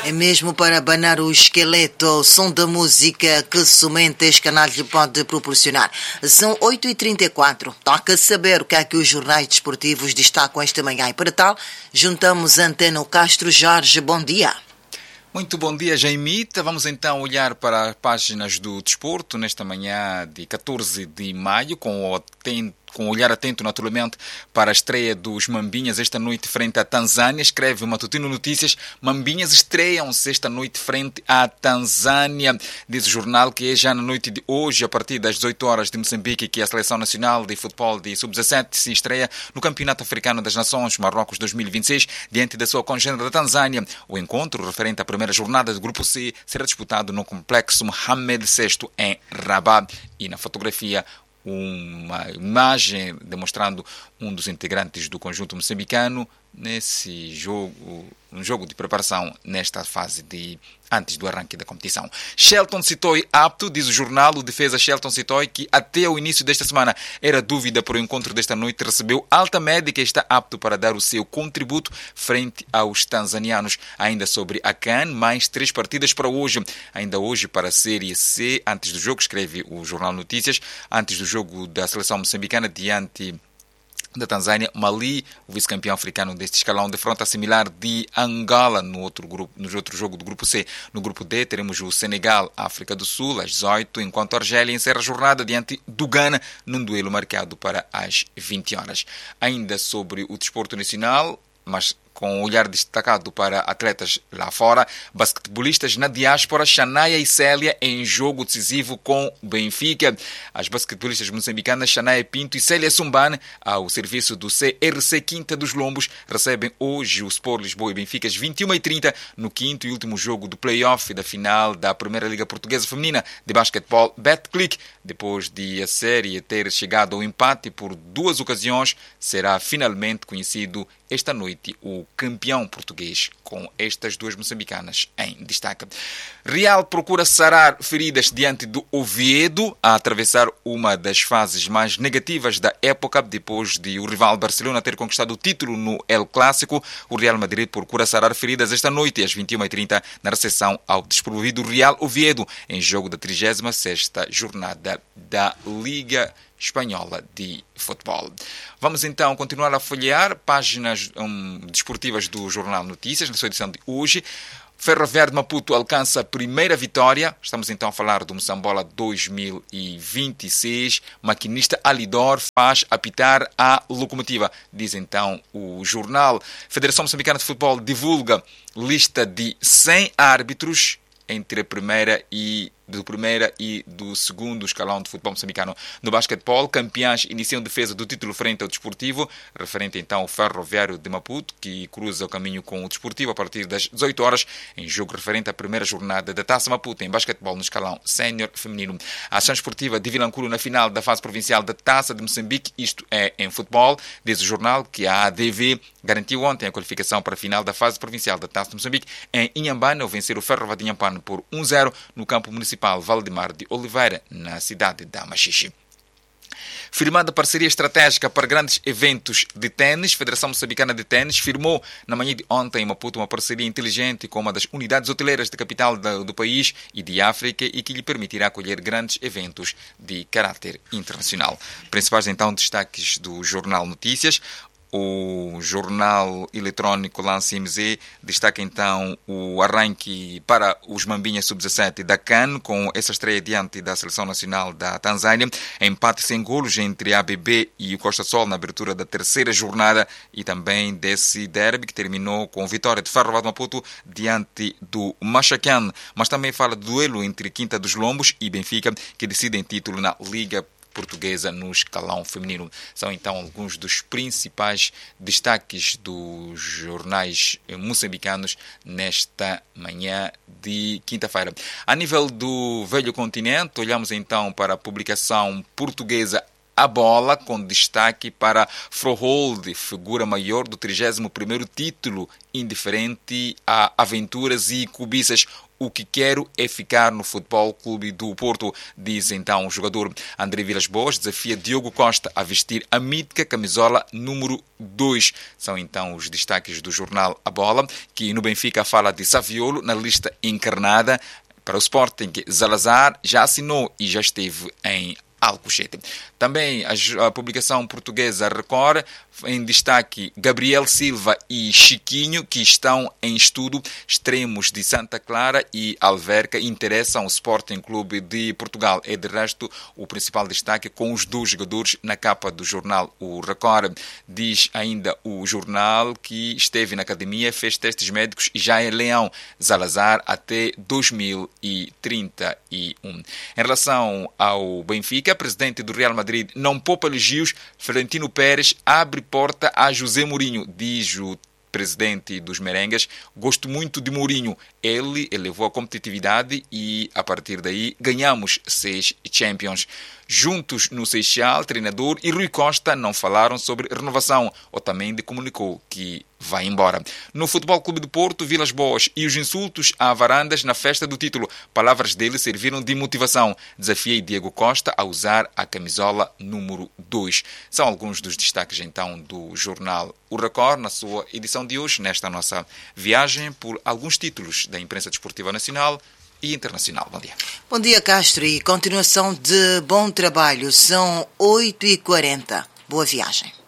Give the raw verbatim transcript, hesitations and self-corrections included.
É mesmo para abanar o esqueleto, o som da música que somente este canal lhe pode proporcionar. São oito e trinta e quatro. Toca saber o que é que os jornais desportivos destacam esta manhã. E para tal, juntamos a Antena Castro. Jorge, bom dia. Muito bom dia, Jaimita. Vamos então olhar para as páginas do desporto nesta manhã de catorze de maio, com o atento com um olhar atento, naturalmente, para a estreia dos Mambinhas esta noite frente à Tanzânia. Escreve o Matutino Notícias: Mambinhas estreiam-se esta noite frente à Tanzânia. Diz o jornal que é já na noite de hoje, a partir das dezoito horas de Moçambique, que a Seleção Nacional de Futebol de sub dezassete se estreia no Campeonato Africano das Nações, Marrocos dois mil e vinte e seis, diante da sua congênere da Tanzânia. O encontro, referente à primeira jornada do Grupo C, será disputado no Complexo Mohamed sexto em Rabat. E na fotografia, uma imagem demonstrando um dos integrantes do conjunto moçambicano nesse jogo, um jogo de preparação nesta fase de antes do arranque da competição. Shelton Sitoy apto, diz o jornal. O defesa Shelton Sitoy, que até o início desta semana era dúvida para o encontro desta noite, recebeu alta médica e está apto para dar o seu contributo frente aos tanzanianos. Ainda sobre a CAN, mais três partidas para hoje. Ainda hoje para a Série C, antes do jogo, escreve o Jornal Notícias, antes do jogo da seleção moçambicana diante da Tanzânia, Mali, o vice-campeão africano deste escalão, defronta similar de Angola no outro grupo, no outro jogo do grupo C. No grupo D teremos o Senegal, África do Sul, às dezoito, enquanto a Argélia encerra a jornada diante do Ghana, num duelo marcado para as vinte horas. Ainda sobre o desporto nacional, mas com um olhar destacado para atletas lá fora, basquetebolistas na diáspora, Xanaia e Célia em jogo decisivo com Benfica. As basquetebolistas moçambicanas Xanaia Pinto e Célia Sumbane, ao serviço do C R C Quinta dos Lombos, recebem hoje o Sport Lisboa e Benfica às vinte e uma e trinta no quinto e último jogo do play-off da final da Primeira Liga Portuguesa Feminina de Basquetebol Betclic. Depois de a série ter chegado ao empate por duas ocasiões, será finalmente conhecido esta noite o campeão português, com estas duas moçambicanas em destaque. Real procura sarar feridas diante do Oviedo, a atravessar uma das fases mais negativas da época, depois de o rival Barcelona ter conquistado o título no El Clássico. O Real Madrid procura sarar feridas esta noite, às vinte e uma e trinta, na recepção ao desprovido Real Oviedo, em jogo da trigésima sexta jornada da Liga Espanhola de Futebol. Vamos então continuar a folhear páginas um, desportivas do Jornal Notícias, na sua edição de hoje. Ferroviário de Maputo alcança a primeira vitória. Estamos então a falar do Moçambola dois mil e vinte e seis. Maquinista Alidor faz apitar a locomotiva, diz então o jornal. Federação Moçambicana de Futebol divulga lista de cem árbitros entre a primeira e do primeira e do segundo escalão de futebol moçambicano. No basquetebol, campeãs iniciam defesa do título frente ao Desportivo, referente então ao Ferroviário de Maputo, que cruza o caminho com o Desportivo a partir das dezoito horas, em jogo referente à primeira jornada da Taça Maputo em basquetebol no escalão sénior feminino. A ação esportiva de Vilanculo na final da fase provincial da Taça de Moçambique, isto é em futebol. Diz o jornal que a A D V garantiu ontem a qualificação para a final da fase provincial da Taça de Moçambique em Inhambane, ao vencer o Ferro de Inhambane por um a zero no campo municipal Valdemar de Oliveira, na cidade de Machixe. Firmando parceria estratégica para grandes eventos de ténis, Federação Moçambicana de Ténis firmou na manhã de ontem em Maputo uma parceria inteligente com uma das unidades hoteleiras da capital do, do país e de África e que lhe permitirá acolher grandes eventos de caráter internacional. Principais então destaques do Jornal Notícias. O jornal eletrónico Lance M Z destaca então o arranque para os Mambinhas sub dezassete da CAN, com essa estreia diante da Seleção Nacional da Tanzânia. Empate sem golos entre a A B B e o Costa Sol na abertura da terceira jornada e também desse derby que terminou com vitória de Ferro de Maputo diante do Machacan. Mas também fala do duelo entre Quinta dos Lombos e Benfica, que decidem título na Liga Portuguesa no escalão feminino. São então alguns dos principais destaques dos jornais moçambicanos nesta manhã de quinta-feira. A nível do velho continente, olhamos então para a publicação portuguesa a bola, com destaque para Frohold, figura maior do trigésimo primeiro título, indiferente a aventuras e cobiças. O que quero é ficar no Futebol Clube do Porto, diz então o jogador. André Vilas-Boas desafia Diogo Costa a vestir a mítica camisola número dois. São então os destaques do jornal A Bola, que no Benfica fala de Saviolo na lista encarnada. Para o Sporting, Zalazar já assinou e já esteve em Alcochete. Também a, a publicação portuguesa Record, em destaque Gabriel Silva e Chiquinho, que estão em estudo. Extremos de Santa Clara e Alverca interessam o Sporting Clube de Portugal. É de resto o principal destaque, com os dois jogadores na capa do jornal O Record. Diz ainda o jornal que esteve na academia, fez testes médicos e já é leão. Zalazar até dois mil e trinta e um. Em relação ao Benfica, presidente do Real Madrid não poupa elogios. Florentino Pérez abre porta a José Mourinho, diz o presidente dos merengues. Gosto muito de Mourinho. Ele elevou a competitividade e, a partir daí, ganhamos seis Champions. Juntos no Seixal, treinador e Rui Costa não falaram sobre renovação. Otamendi comunicou que vai embora. No Futebol Clube do Porto, Vilas-Boas e os insultos a Varandas na festa do título. Palavras dele serviram de motivação. Desafiei Diego Costa a usar a camisola número dois. São alguns dos destaques então do jornal O Record, na sua edição de hoje, nesta nossa viagem por alguns títulos da imprensa desportiva nacional e internacional. Bom dia. Bom dia, Castro, e continuação de bom trabalho. São oito e quarenta. Boa viagem.